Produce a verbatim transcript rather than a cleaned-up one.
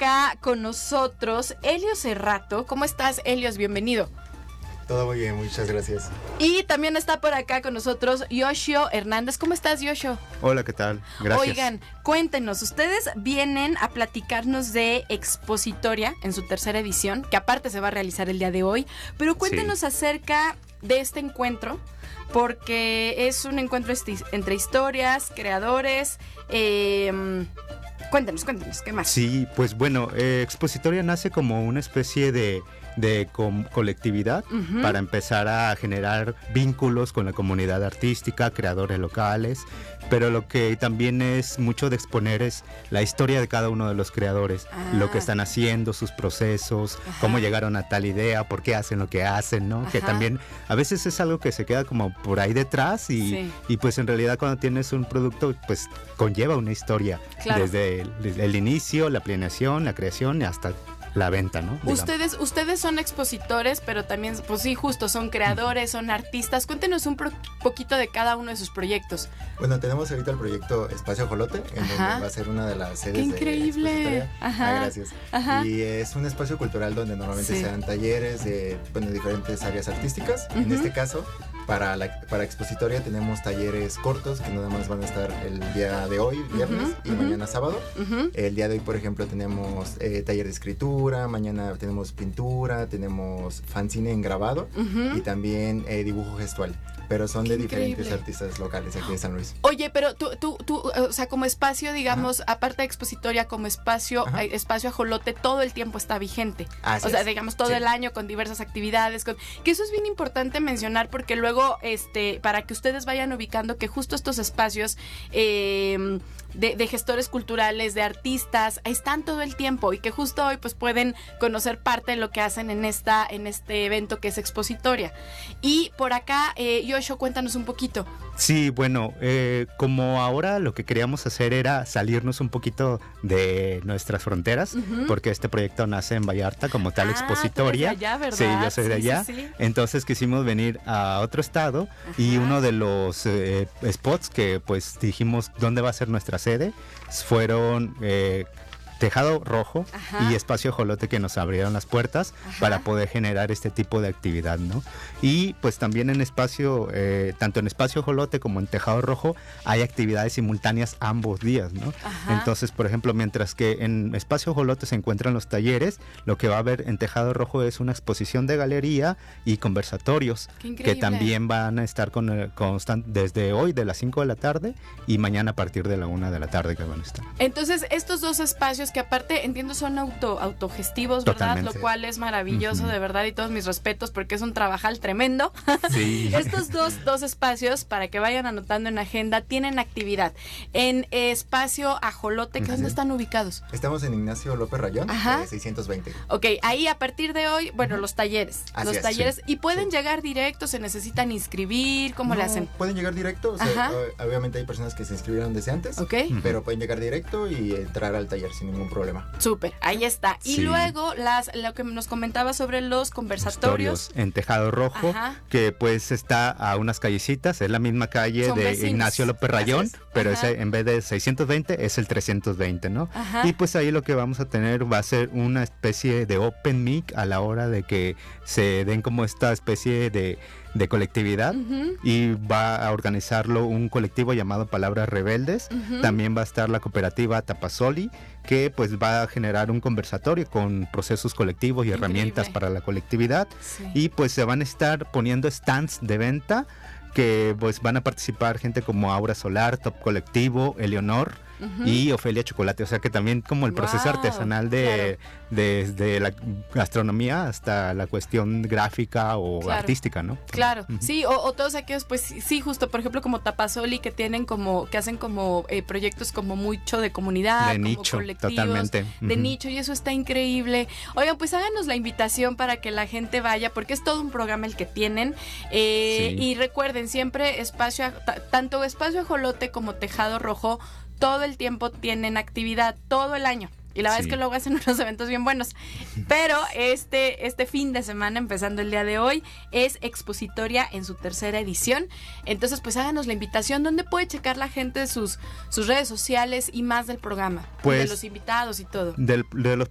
acá con nosotros Helios Cerrato. ¿Cómo estás, Helios? Bienvenido. Todo muy bien, muchas gracias. Y también está por acá con nosotros Yoshio Hernández. ¿Cómo estás, Yoshio? Hola, ¿qué tal? Gracias. Oigan, cuéntenos, ustedes vienen a platicarnos de Expositoria en su tercera edición, que aparte se va a realizar el día de hoy, pero cuéntenos sí. acerca de este encuentro, porque es un encuentro esti- entre historias, creadores, eh, cuéntenos, cuéntenos, ¿qué más? Sí, pues bueno, eh, Expositoria nace como una especie de... de com- colectividad uh-huh. para empezar a generar vínculos con la comunidad artística, creadores locales, pero lo que también es mucho de exponer es la historia de cada uno de los creadores, ah. lo que están haciendo, sus procesos, Ajá. cómo llegaron a tal idea, por qué hacen lo que hacen, ¿no? Ajá. Que también a veces es algo que se queda como por ahí detrás y, sí. y pues en realidad cuando tienes un producto pues conlleva una historia claro. desde el, desde el inicio, la planeación, la creación y hasta la venta, ¿no? Digamos. Ustedes, ustedes son expositores, pero también, pues sí, justo, son creadores, son artistas. Cuéntenos un pro- poquito de cada uno de sus proyectos. Bueno, tenemos ahorita el proyecto Espacio Ajolote, en Ajá. donde va a ser una de las sedes. ¡Qué increíble! De Expositoria. Ah, gracias. Ajá. Y es un espacio cultural donde normalmente sí. se dan talleres de, bueno, diferentes áreas artísticas. Uh-huh. En este caso, para la para Expositoria tenemos talleres cortos que nada más van a estar el día de hoy, viernes, uh-huh. y uh-huh. mañana sábado. Uh-huh. El día de hoy, por ejemplo, tenemos eh, taller de escritura, mañana tenemos pintura, tenemos fanzine en grabado uh-huh. y también eh, dibujo gestual. Pero son Qué de increíble. Diferentes artistas locales aquí de San Luis. Oye, pero tú, tú, tú o sea, como espacio, digamos, Ajá. aparte de Expositoria, como espacio, Ajá. espacio Ajolote, todo el tiempo está vigente. Así o sea, es. digamos, todo sí. el año con diversas actividades. Con, que eso es bien importante mencionar porque luego, este, para que ustedes vayan ubicando que justo estos espacios eh, de, de gestores culturales, de artistas, están todo el tiempo y que justo hoy pues pueden conocer parte de lo que hacen en esta, en este evento que es Expositoria. Y por acá, eh, Yoshio, cuéntanos un poquito. Sí, bueno, eh, como ahora lo que queríamos hacer era salirnos un poquito de nuestras fronteras, uh-huh. porque este proyecto nace en Vallarta como tal, ah, Expositoria. Tú eres de allá, ¿verdad? Sí, yo soy de sí, allá. Sí, sí. Entonces quisimos venir a otro estado Ajá. y uno de los eh, spots que pues dijimos dónde va a ser nuestra sede fueron... Eh, Tejado Rojo Ajá. y Espacio Ajolote, que nos abrieron las puertas Ajá. para poder generar este tipo de actividad, ¿no? Y pues también en Espacio, eh, tanto en Espacio Ajolote como en Tejado Rojo hay actividades simultáneas ambos días, ¿no? Ajá. Entonces, por ejemplo, mientras que en Espacio Ajolote se encuentran los talleres, lo que va a haber en Tejado Rojo es una exposición de galería y conversatorios que también van a estar con, el, constant, desde hoy de las cinco de la tarde y mañana a partir de la una de la tarde que van a estar. Entonces, estos dos espacios que aparte entiendo son auto autogestivos, ¿verdad? Totalmente. Lo cual es maravilloso, uh-huh. de verdad, y todos mis respetos porque es un trabajal tremendo. Sí. Estos dos, dos espacios, para que vayan anotando en agenda, tienen actividad. En Espacio Ajolote, ¿dónde uh-huh. están ubicados? Estamos en Ignacio López Rayón, eh, seiscientos veinte. Ok, ahí a partir de hoy, bueno, uh-huh. los talleres. Así los es, talleres, sí. y pueden sí. llegar directo, se necesitan inscribir, ¿cómo no, le hacen? Pueden llegar directo, o sea, obviamente hay personas que se inscribieron desde antes, okay. pero pueden llegar directo y entrar al taller sin ningún problema. Súper, ahí está. Y sí. luego las lo que nos comentaba sobre los conversatorios. En Tejado Rojo, Ajá. que pues está a unas callecitas, es la misma calle Son de vecinos. Ignacio López Rayón, pero ese, en vez de seiscientos veinte es el trescientos veinte, ¿no? Ajá. Y pues ahí lo que vamos a tener va a ser una especie de open mic a la hora de que se den como esta especie de de colectividad uh-huh. y va a organizarlo un colectivo llamado Palabras Rebeldes. Uh-huh. También va a estar la cooperativa Tapasoli, que pues va a generar un conversatorio con procesos colectivos y Increíble. herramientas para la colectividad. Sí. Y pues se van a estar poniendo stands de venta que pues van a participar gente como Aura Solar, Top Colectivo, Eleonor uh-huh. y Ofelia Chocolate, o sea que también como el proceso wow, artesanal de desde de, de la gastronomía hasta la cuestión gráfica o claro. artística, ¿no? Claro, uh-huh. sí, o, o todos aquellos, pues sí, justo, por ejemplo, como Tapasoli, que tienen como, que hacen como eh, proyectos como mucho de comunidad, de como nicho, colectivos, totalmente. de uh-huh. nicho, y eso está increíble. Oigan, pues háganos la invitación para que la gente vaya, porque es todo un programa el que tienen, eh, sí. y recuerden, siempre espacio, t- tanto Espacio Ajolote como Tejado Rojo, todo el tiempo tienen actividad, todo el año. Y la verdad sí. es que luego hacen unos eventos bien buenos. Pero este, este fin de semana, empezando el día de hoy, es Expositoria en su tercera edición. Entonces, pues háganos la invitación. ¿Dónde puede checar la gente sus, sus redes sociales y más del programa? Pues, de los invitados y todo. Del, de los